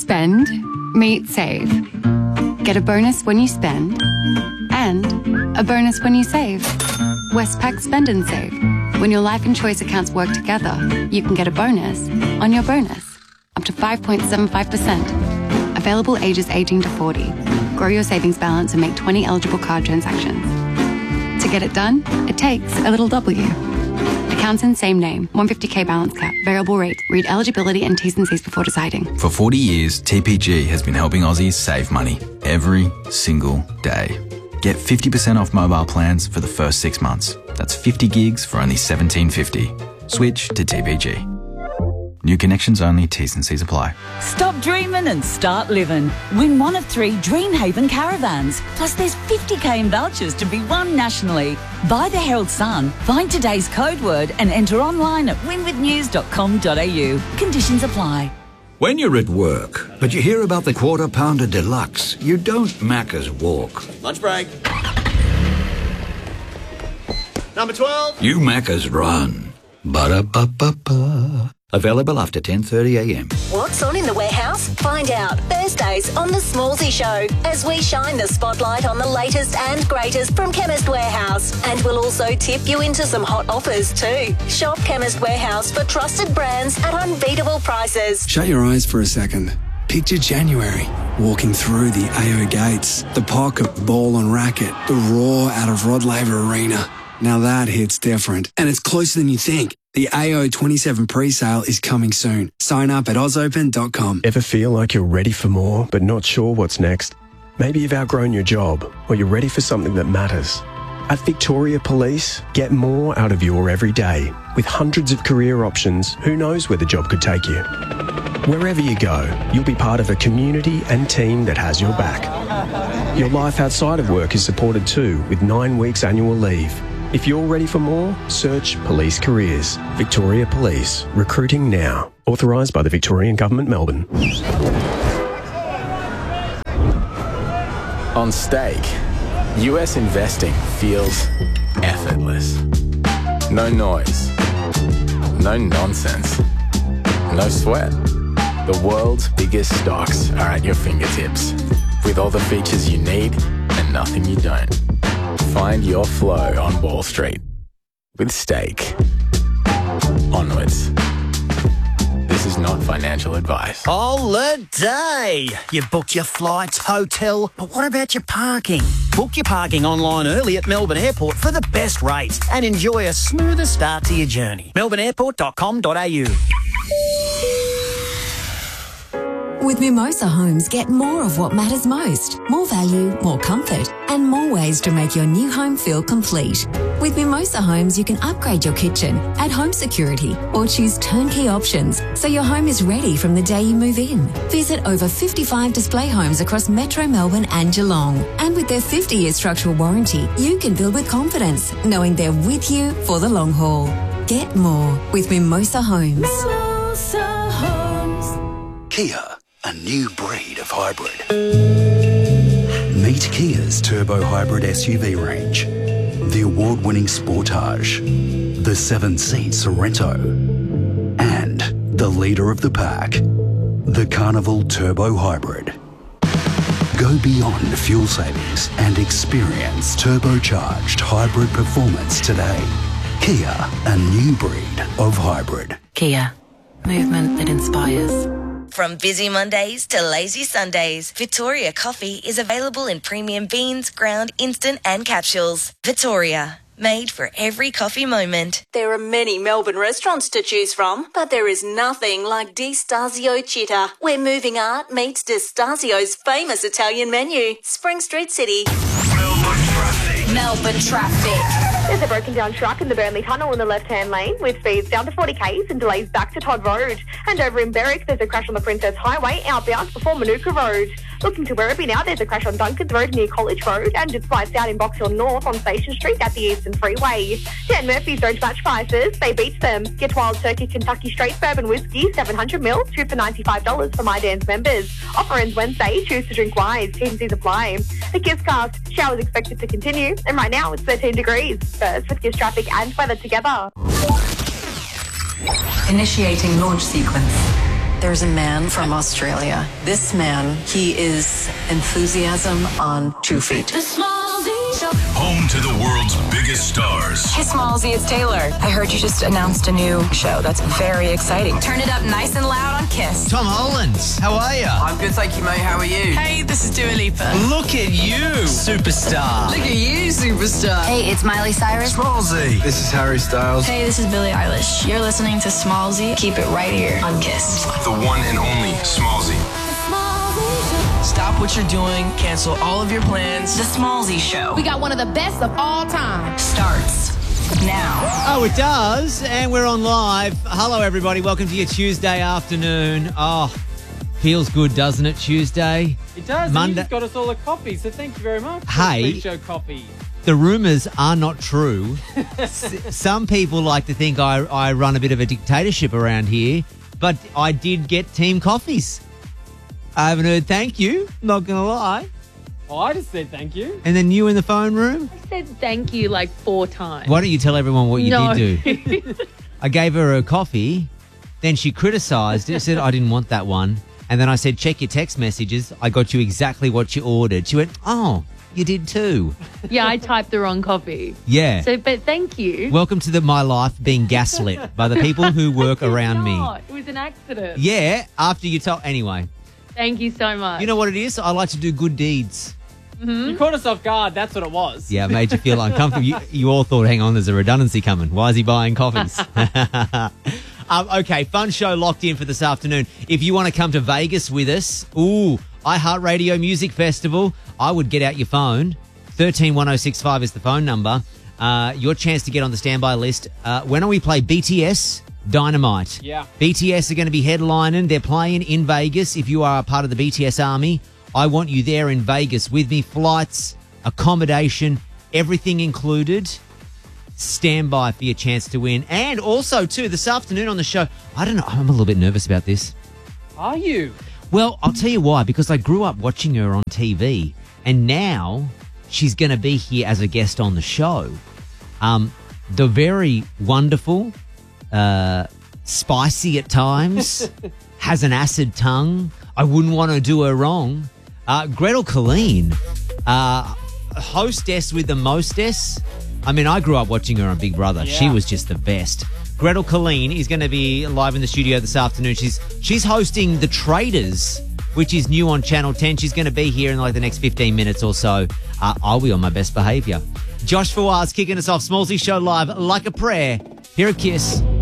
Spend, meet, save. Get a bonus when you spend and a bonus when you save. Westpac Spend and Save. When your life and choice accounts work together, you can get a bonus on your bonus, up to 5.75%. Available ages 18 to 40. Grow your savings balance and make 20 eligible card transactions. To get it done, it takes a little W. Accounts in same name, 150k balance cap, variable rate. Read eligibility and T's and C's before deciding. For 40 years, TPG has been helping Aussies save money every single day. Get 50% off mobile plans for the first 6 months. That's 50 gigs for only $17.50. Switch to TPG. New connections only, T's and C's apply. Stop dreaming and start living. Win one of 3 Dreamhaven caravans. Plus there's 50k in vouchers to be won nationally. Buy the Herald Sun, find today's code word and enter online at winwithnews.com.au. Conditions apply. When you're at work, but you hear about the Quarter Pounder Deluxe, you don't Macca's walk. Lunch break. Number 12. You Macca's run. Ba-da-ba-ba-ba. Available after 10:30am. What's on in the warehouse? Find out Thursdays on The Smallsy Show as we shine the spotlight on the latest and greatest from Chemist Warehouse. And we'll also tip you into some hot offers too. Shop Chemist Warehouse for trusted brands at unbeatable prices. Shut your eyes for a second. Picture January, walking through the AO gates, the pocket, ball and racket, the roar out of Rod Laver Arena. Now that hits different, and it's closer than you think. The AO 27 pre-sale is coming soon. Sign up at ausopen.com. Ever feel like you're ready for more, but not sure what's next? Maybe you've outgrown your job, or you're ready for something that matters. At Victoria Police, get more out of your everyday. With hundreds of career options, who knows where the job could take you? Wherever you go, you'll be part of a community and team that has your back. Your life outside of work is supported too, with 9 weeks annual leave. If you're ready for more, search Police Careers. Victoria Police. Recruiting now. Authorised by the Victorian Government, Melbourne. On Stake, US investing feels effortless. No noise. No nonsense. No sweat. The world's biggest stocks are at your fingertips, with all the features you need and nothing you don't. Find your flow on Wall Street with Stake. Onwards. This is not financial advice. Holiday! You booked your flights, hotel, but what about your parking? Book your parking online early at Melbourne Airport for the best rates and enjoy a smoother start to your journey. melbourneairport.com.au. With Mimosa Homes, get more of what matters most. More value, more comfort, and more ways to make your new home feel complete. With Mimosa Homes, you can upgrade your kitchen, add home security, or choose turnkey options so your home is ready from the day you move in. Visit over 55 display homes across Metro Melbourne and Geelong. And with their 50-year structural warranty, you can build with confidence, knowing they're with you for the long haul. Get more with Mimosa Homes. Mimosa Homes. Kia, a new breed of hybrid. Meet Kia's turbo hybrid SUV range. The award-winning Sportage, the 7-seat Sorento, and the leader of the pack, the Carnival Turbo Hybrid. Go beyond fuel savings and experience turbocharged hybrid performance today. Kia, a new breed of hybrid. Kia, movement that inspires. From busy Mondays to lazy Sundays, Victoria Coffee is available in premium beans, ground, instant and capsules. Victoria, made for every coffee moment. There are many Melbourne restaurants to choose from, but there is nothing like Di Stasio Città, where moving art meets Di Stasio's famous Italian menu. Spring Street City. Melbourne traffic. There's a broken down truck in the Burnley Tunnel in the left-hand lane with speeds down to 40 k's and delays back to Todd Road. And over in Berwick, there's a crash on the Princess Highway outbound before Manuka Road. Looking to Werribee now, there's a crash on Duncans Road near College Road and it's lights out in Box Hill North on Station Street at the Eastern Freeway. Dan Murphy's Road match prices, they beat them. Get Wild Turkey Kentucky Straight Bourbon Whiskey, 700ml, 2 for $95 for My Dan's members. Offer ends Wednesday, choose to drink wise, T&Cs apply. The Kisscast, showers expected to continue and right now it's 13 degrees. First with Kiss traffic and weather together. Initiating launch sequence. There's a man from Australia. This man, he is enthusiasm on 2 feet. The Smallzy Show. Home to the world's biggest stars. Hey, Smallzy, it's Taylor. I heard you just announced a new show. That's very exciting. Turn it up nice and loud on Kiss. Tom Hollands, how are you? I'm good, thank you, mate. How are you? Hey, this is Dua Lipa. Look at you, superstar. Look at you, superstar. Hey, it's Miley Cyrus. Smallzy. This is Harry Styles. Hey, this is Billie Eilish. You're listening to Smallzy. Keep it right here on Kiss. The one and only Smallzy. Stop what you're doing. Cancel all of your plans. The Smallzy Show. We got one of the best of all time. Starts now. Oh, it does. And we're on live. Hello, everybody. Welcome to your Tuesday afternoon. Oh, feels good, doesn't it, Tuesday? It does. Monday. You just got us all a coffee, so thank you very much. Hey. Pre-show coffee. The rumours are not true. Some people like to think I run a bit of a dictatorship around here, but I did get team coffees. I haven't heard thank you, not going to lie. Oh, I just said thank you. And then you in the phone room? I said thank you like 4 times. Why don't you tell everyone what you did do? I gave her a coffee, then she criticised it, said I didn't want that one. And then I said, check your text messages. I got you exactly what you ordered. She went, oh, you did too. Yeah, I typed the wrong coffee. Yeah. So, but thank you. Welcome to my life being gaslit by the people who work around me. It was an accident. Yeah, after you told... Anyway. Thank you so much. You know what it is? I like to do good deeds. Mm-hmm. You caught us off guard. That's what it was. Yeah, it made you feel uncomfortable. You all thought, hang on, there's a redundancy coming. Why is he buying coffees? Okay, fun show locked in for this afternoon. If you want to come to Vegas with us, iHeartRadio Music Festival, I would get out your phone. 131065 is the phone number. Your chance to get on the standby list. When we play BTS Dynamite. Yeah. BTS are going to be headlining. They're playing in Vegas. If you are a part of the BTS army, I want you there in Vegas with me. Flights, accommodation, everything included. Stand by for your chance to win. And also, too, this afternoon on the show, I don't know, I'm a little bit nervous about this. Are you? Well, I'll tell you why. Because I grew up watching her on TV, and now she's going to be here as a guest on the show. The very wonderful, spicy at times, has an acid tongue. I wouldn't want to do her wrong. Gretel Killeen, hostess with the mostess. I mean, I grew up watching her on Big Brother. Yeah. She was just the best. Gretel Killeen is going to be live in the studio this afternoon. She's hosting The Traitors, which is new on Channel 10. She's going to be here in like the next 15 minutes or so. I'll be on my best behaviour. Josh Fawaz kicking us off. Smallzy Show live like a prayer. Here at Kiss.